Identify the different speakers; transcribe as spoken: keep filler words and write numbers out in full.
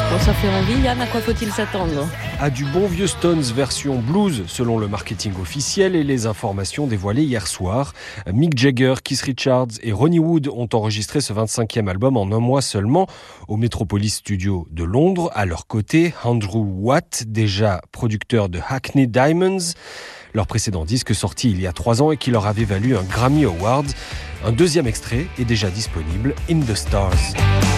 Speaker 1: Bon, ça fait envie, Yann, à quoi faut-il s'attendre ?
Speaker 2: À du bon vieux Stones version blues, selon le marketing officiel et les informations dévoilées hier soir. Mick Jagger, Keith Richards et Ronnie Wood ont enregistré ce vingt-cinquième album en un mois seulement au Metropolis Studio de Londres. À leur côté, Andrew Watt, déjà producteur de Hackney Diamonds, leur précédent disque sorti il y a trois ans et qui leur avait valu un Grammy Award. Un deuxième extrait est déjà disponible, In the Stars.